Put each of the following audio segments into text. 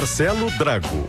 Marcelo Drago.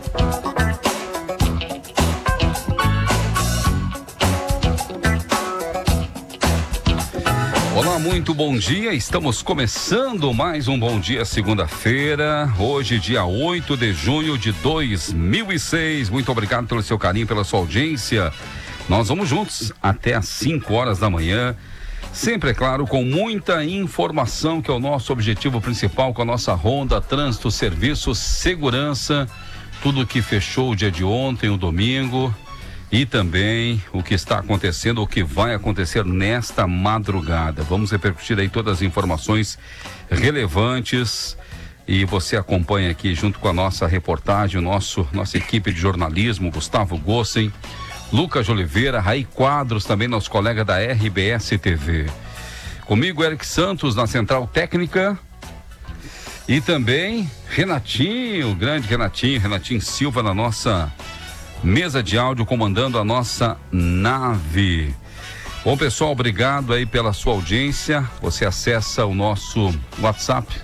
Olá, muito bom dia. Estamos começando mais um Bom Dia segunda-feira. Hoje, dia 8 de junho de 2006. Muito obrigado pelo seu carinho, pela sua audiência. Nós vamos juntos até às 5 horas da manhã. Sempre, é claro, com muita informação, que é o nosso objetivo principal com a nossa Ronda Trânsito, Serviço, Segurança. Tudo que fechou o dia de ontem, o domingo. E também o que está acontecendo, o que vai acontecer nesta madrugada. Vamos repercutir aí todas as informações relevantes e você acompanha aqui junto com a nossa reportagem, nossa equipe de jornalismo, Gustavo Gossen, Lucas de Oliveira, Raí Quadros, também nosso colega da RBS TV. Comigo, Eric Santos, na Central Técnica. E também Renatinho, grande Renatinho Silva, na nossa mesa de áudio, comandando a nossa nave. Bom, pessoal, obrigado aí pela sua audiência. Você acessa o nosso WhatsApp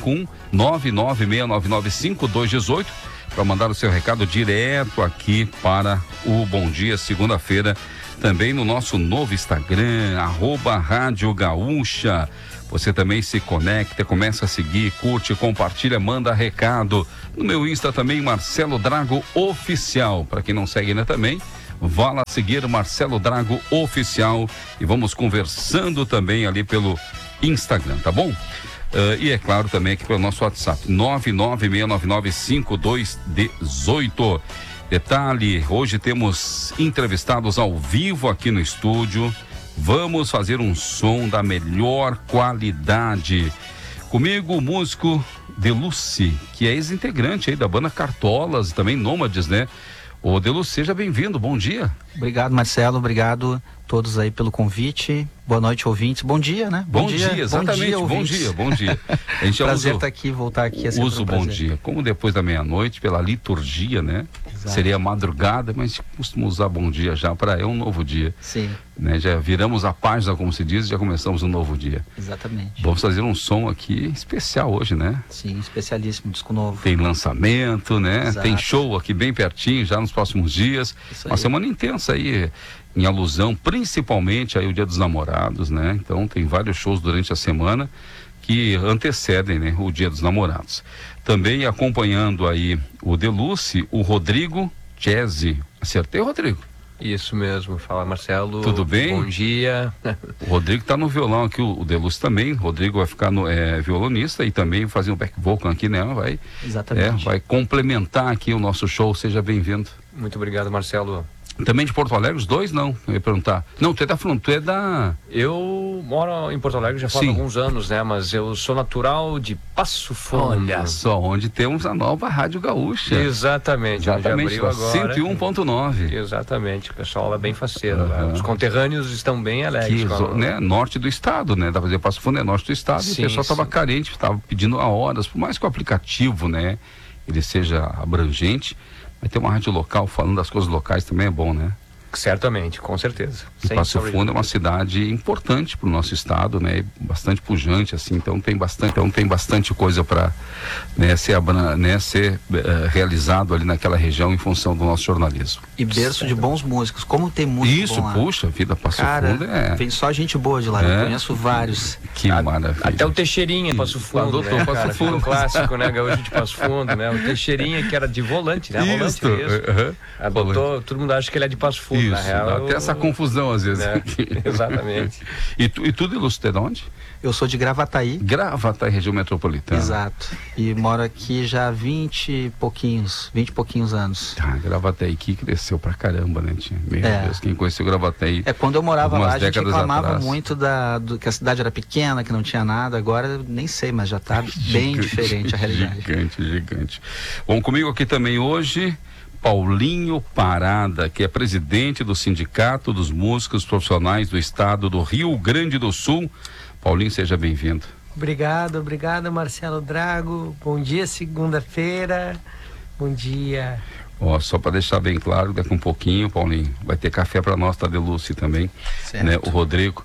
51996995218 para mandar o seu recado direto aqui para o Bom Dia segunda-feira. Também no nosso novo Instagram, @Rádio Gaúcha. Você também se conecta, começa a seguir, curte, compartilha, manda recado. No meu Insta também, Marcelo Drago Oficial. Para quem não segue ainda também, vá lá seguir Marcelo Drago Oficial. E vamos conversando também ali pelo Instagram, tá bom? E é claro também aqui pelo nosso WhatsApp, 996995218. Detalhe, hoje temos entrevistados ao vivo aqui no estúdio. Vamos fazer um som da melhor qualidade. Comigo, o músico Deluce, que é ex-integrante aí da banda Cartolas e também Nômades, né? Ô Deluce, seja bem-vindo, bom dia. Obrigado, Marcelo, obrigado a todos aí pelo convite. Boa noite, ouvintes. Bom dia, né? Bom dia, exatamente, bom dia. A gente prazer estar aqui, voltar aqui. Usa o bom dia, como depois da meia-noite, pela liturgia, né? Exato. Seria madrugada, mas a gente costuma usar bom dia já para um novo dia. Sim. Né? Já viramos a página, como se diz, já começamos um novo dia. Exatamente. Vamos fazer um som aqui especial hoje, né? Sim, especialíssimo, disco novo. Tem lançamento, né? Exato. Tem show aqui bem pertinho, já nos próximos dias. Uma semana intensa aí, em alusão principalmente aí o Dia dos Namorados, né? Então tem vários shows durante a semana que antecedem, né, o Dia dos Namorados. Também acompanhando aí o Deluce, o Rodrigo Chese. Acertei, Rodrigo? Isso mesmo, fala Marcelo. Tudo bem? Bom dia. O Rodrigo tá no violão aqui, o Deluce também. O Rodrigo vai ficar no violonista e também fazer um back vocal aqui, né? Exatamente. Vai complementar aqui o nosso show. Seja bem-vindo. Muito obrigado, Marcelo. Também de Porto Alegre, os dois não? Eu ia perguntar. Não, tu é da fronteira da... Eu moro em Porto Alegre já faz alguns anos, né? Mas eu sou natural de Passo Fundo. Olha só, onde temos a nova Rádio Gaúcha. Exatamente, onde abriu agora. 101.9. Exatamente, o pessoal é bem faceiro. Os conterrâneos estão bem alegres. Né? Norte do estado, né? Dá pra dizer, Passo Fundo é norte do estado. Sim, e o pessoal estava carente, estava pedindo a horas, por mais que o aplicativo, né, ele seja abrangente. Vai ter uma rádio local falando das coisas locais também é bom, né? Certamente, com certeza. Passo Fundo é uma cidade importante para o nosso estado, né? Bastante pujante, assim, então tem bastante coisa para, né, ser realizado ali naquela região em função do nosso jornalismo. E berço de bons músicos, como tem músico isso, bom lá. Puxa vida, Passo Fundo vem só gente boa de lá, eu conheço vários. Que maravilha. Até o Teixeirinha, Passo Fundo, né, Passo Fundo. O clássico, né, gaúcho de Passo Fundo, né? O Teixeirinha que era de volante, né? Isso. Adotou, todo mundo acha que ele é de Passo Fundo. Isso, na real, dá até essa confusão às vezes. Né? Exatamente. E tu Deluce, de onde? Eu sou de Gravataí. Gravataí, região metropolitana. Exato. E moro aqui já há 20 e pouquinhos anos. Gravataí que cresceu pra caramba, né, tia? Meu Deus, quem conheceu Gravataí... Quando eu morava lá, a gente reclamava atrás. muito que a cidade era pequena, que não tinha nada. Agora, nem sei, mas já tá bem diferente a realidade. Gigante. Bom, comigo aqui também hoje... Paulinho Parada, que é presidente do Sindicato dos Músicos Profissionais do Estado do Rio Grande do Sul. Paulinho, seja bem-vindo. Obrigado, Marcelo Drago. Bom dia, segunda-feira. Bom dia. Só para deixar bem claro, daqui um pouquinho, Paulinho, vai ter café para nós, tá, Deluce também, né? O Rodrigo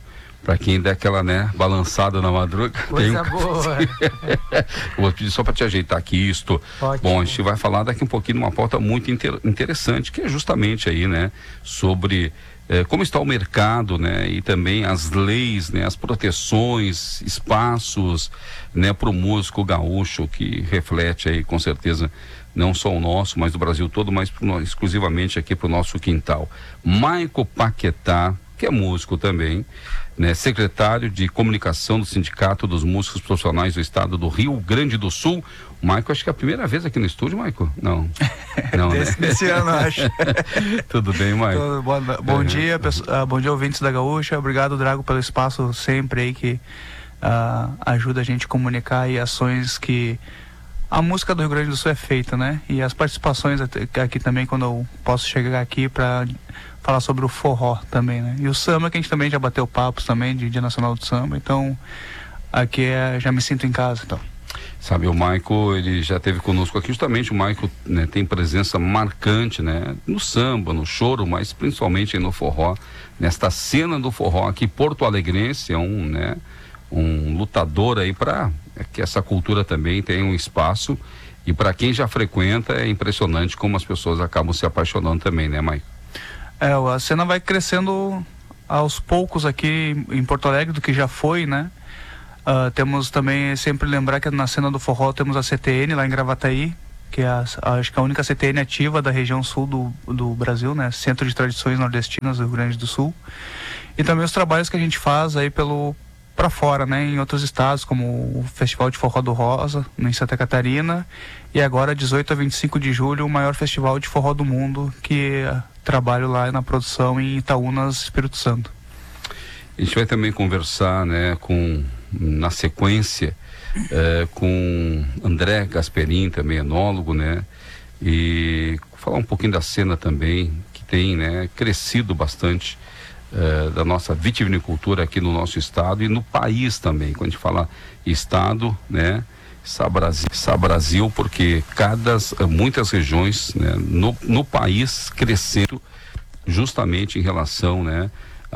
Para quem der aquela, né, balançada na madruga. Coisa boa. Vou pedir só para te ajeitar aqui isto. Ótimo. Bom, a gente vai falar daqui um pouquinho de uma pauta muito interessante, que é justamente aí, né, sobre como está o mercado, né, e também as leis, né, as proteções, espaços, né, para o músico gaúcho, que reflete aí com certeza não só o nosso, mas do Brasil todo, mas exclusivamente aqui para o nosso quintal. Maico Paquetá, que é músico também, né, secretário de comunicação do Sindicato dos Músicos Profissionais do Estado do Rio Grande do Sul. O Maico, acho que é a primeira vez aqui no estúdio, Maico? Não. Não, Desse ano, acho. Tudo bem, Maico? Bom dia, bom dia, ouvintes da Gaúcha. Obrigado, Drago, pelo espaço sempre aí que ajuda a gente a comunicar aí ações que a música do Rio Grande do Sul é feita, né? E as participações aqui também, quando eu posso chegar aqui para falar sobre o forró também, né? E o samba, que a gente também já bateu papos também, de Dia Nacional do Samba. Então, aqui já me sinto em casa, então. Sabe, o Maico, ele já esteve conosco aqui, justamente o Maico, né, tem presença marcante, né, no samba, no choro, mas principalmente no forró, nesta cena do forró aqui, Porto Alegrense, é um lutador aí para que essa cultura também tenha um espaço, e para quem já frequenta é impressionante como as pessoas acabam se apaixonando também, né, Maico? A cena vai crescendo aos poucos aqui em Porto Alegre do que já foi, né? Temos também, sempre lembrar que na cena do forró temos a CTN lá em Gravataí, que é acho que a única CTN ativa da região sul do Brasil, né? Centro de Tradições Nordestinas do Rio Grande do Sul. E também os trabalhos que a gente faz aí para fora, né? Em outros estados, como o Festival de Forró do Rosa, em Santa Catarina. E agora, 18 a 25 de julho, o maior festival de forró do mundo, que trabalho lá na produção em Itaúnas, Espírito Santo. A gente vai também conversar, né, na sequência, com André Gasperin, também enólogo, né, e falar um pouquinho da cena também, que tem, né, crescido bastante, da nossa vitivinicultura aqui no nosso estado e no país também. Quando a gente fala estado, né, Brasil, porque muitas regiões, né, no país crescendo justamente em relação, né,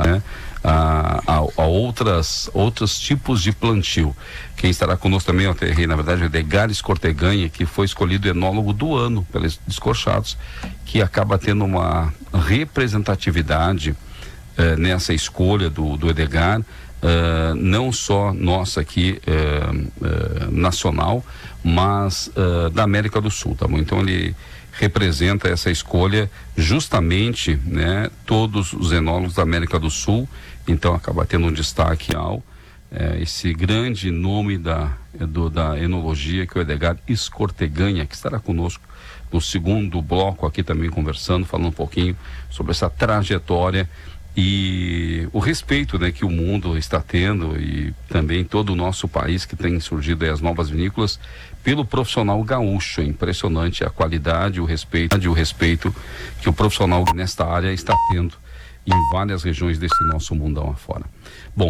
a outros tipos de plantio. Quem estará conosco também na verdade, é o Edgar Escorteganha, que foi escolhido enólogo do ano pelos Descorchados, que acaba tendo uma representatividade nessa escolha do Edgar, não só nossa aqui nacional, mas da América do Sul, tá bom? Então ele representa essa escolha justamente, né, todos os enólogos da América do Sul, então acaba tendo um destaque ao esse grande nome da enologia, que é o Edgar Escorteganha, que estará conosco no segundo bloco aqui também conversando, falando um pouquinho sobre essa trajetória e o respeito, né, que o mundo está tendo, e também todo o nosso país, que tem surgido aí as novas vinícolas, pelo profissional gaúcho. É impressionante a qualidade, o respeito que o profissional nesta área está tendo em várias regiões desse nosso mundão afora. Bom,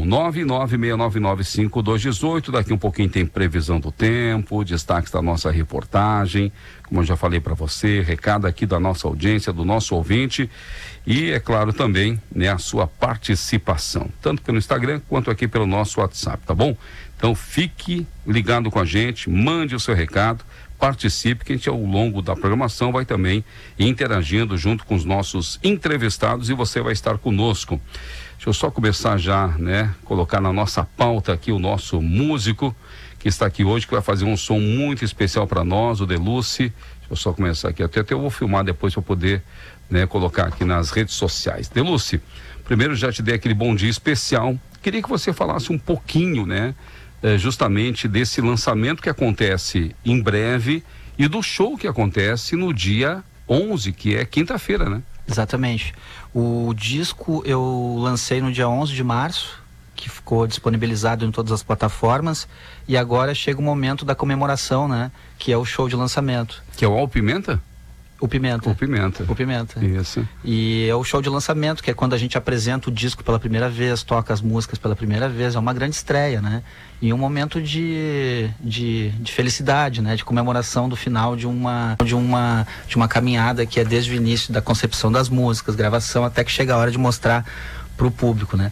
996995218, daqui um pouquinho tem previsão do tempo, destaques da nossa reportagem, como eu já falei para você, recado aqui da nossa audiência, do nosso ouvinte, e é claro também, né, a sua participação, tanto pelo Instagram quanto aqui pelo nosso WhatsApp, tá bom? Então fique ligado com a gente, mande o seu recado, participe, que a gente ao longo da programação vai também interagindo junto com os nossos entrevistados, e você vai estar conosco. Deixa eu só começar já, né, colocar na nossa pauta aqui o nosso músico que está aqui hoje, que vai fazer um som muito especial para nós, o Deluce. Deixa eu só começar aqui, até eu vou filmar depois para poder, né, colocar aqui nas redes sociais. Deluce, primeiro já te dei aquele bom dia especial, queria que você falasse um pouquinho, né, justamente desse lançamento que acontece em breve e do show que acontece no dia 11, que é quinta-feira, né? Exatamente. O disco eu lancei no dia 11 de março, que ficou disponibilizado em todas as plataformas, e agora chega o momento da comemoração, né? Que é o show de lançamento. Que é o All Pimenta? O Pimenta. O Pimenta. O Pimenta. Isso. E é o show de lançamento, que é quando a gente apresenta o disco pela primeira vez, toca as músicas pela primeira vez, é uma grande estreia, né? E um momento de felicidade, né? De comemoração do final de uma caminhada que é desde o início da concepção das músicas, gravação, até que chega a hora de mostrar para o público, né?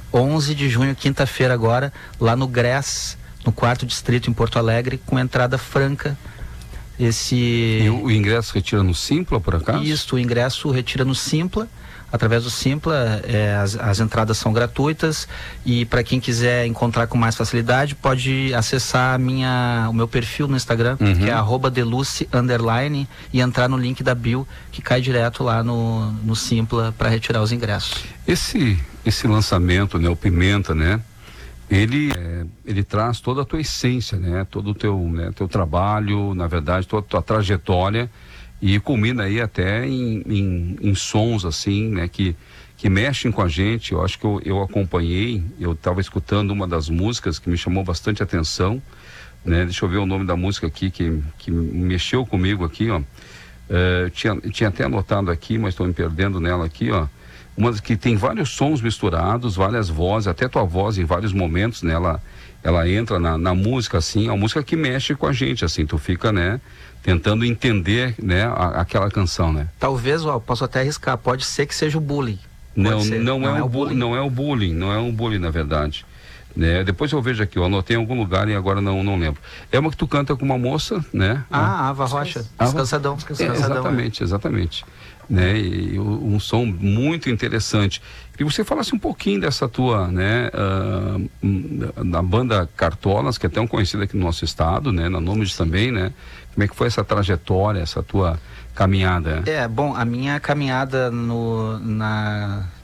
11 de junho, quinta-feira agora, lá no GRES, no 4º Distrito, em Porto Alegre, com entrada franca. E o ingresso retira no Simpla, por acaso? Isso, o ingresso retira no Simpla. Através do Simpla, as entradas são gratuitas, e para quem quiser encontrar com mais facilidade, pode acessar o meu perfil no Instagram, que é @deluce_, e entrar no link da bio, que cai direto lá no Simpla para retirar os ingressos. Esse lançamento, né, o Pimenta, né, ele traz toda a tua essência, né, todo o teu trabalho, na verdade, toda a tua trajetória, e culmina aí até em sons assim, né, que mexem com a gente. Eu acho que eu acompanhei, eu estava escutando uma das músicas que me chamou bastante atenção, né? Deixa eu ver o nome da música aqui que mexeu comigo aqui, ó. Tinha até anotado aqui, mas estou me perdendo nela aqui, ó. Uma que tem vários sons misturados, várias vozes, até tua voz em vários momentos, né? Ela entra na música, assim, é uma música que mexe com a gente, assim, tu fica, né, tentando entender, né, aquela canção, né? Talvez, posso até arriscar, pode ser que seja o bullying. Não é o bullying, na verdade. Né? Depois eu vejo aqui, eu anotei em algum lugar e agora não lembro. É uma que tu canta com uma moça, né? Ava Rocha, Descansadão. Exatamente. Né? E um som muito interessante. E você falasse um pouquinho dessa tua, né, da banda Cartolas, que é tão conhecida aqui no nosso estado, né, na Nomes também, né? Como é que foi essa trajetória, essa tua caminhada? Bom, a minha caminhada